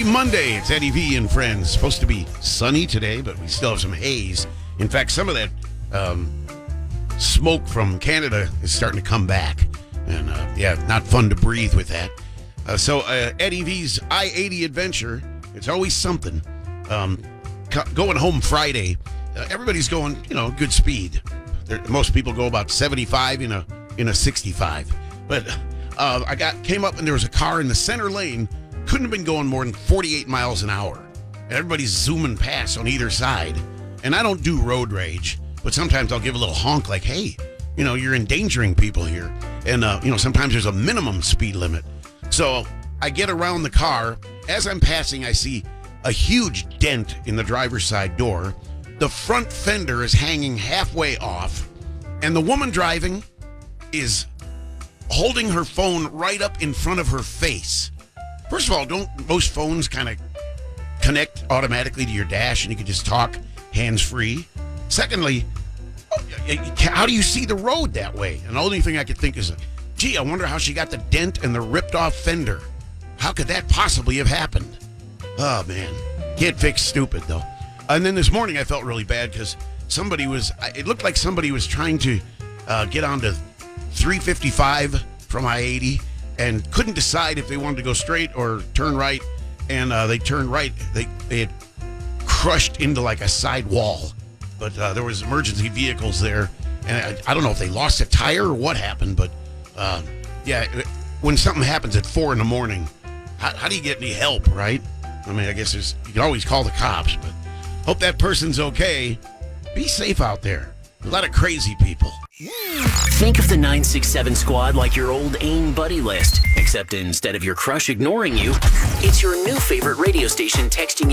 Happy Monday. It's Eddie V and friends. Supposed to be sunny today, but we still have some haze. In fact, some of that smoke from Canada is starting to come back. And, not fun to breathe with that. So Eddie V's I-80 adventure, it's always something. Going home Friday, everybody's going, good speed. Most people go about 75 in a 65. But I came up and there was a car in the center lane, couldn't have been going more than 48 miles an hour. And everybody's zooming past on either side. And I don't do road rage, but sometimes I'll give a little honk like, hey, you're endangering people here. And, sometimes there's a minimum speed limit. So I get around the car. As I'm passing, I see a huge dent in the driver's side door. The front fender is hanging halfway off. And the woman driving is holding her phone right up in front of her face. First of all, don't most phones kind of connect automatically to your dash and you can just talk hands-free? Secondly, how do you see the road that way? And the only thing I could think is, gee, I wonder how she got the dent and the ripped-off fender. How could that possibly have happened? Oh, man. Can't fix stupid, though. And then this morning I felt really bad because it looked like somebody was trying to get onto 355 from I-80 and couldn't decide if they wanted to go straight or turn right. And they turned right. They had crushed into like a side wall. But there was emergency vehicles there. And I don't know if they lost a tire or what happened. But, when something happens at 4 a.m, how do you get any help, right? I mean, I guess you can always call the cops. But hope that person's okay. Be safe out there. A lot of crazy people. Think of the 967 squad like your old AIM buddy list, except instead of your crush ignoring you, it's your new favorite radio station texting you.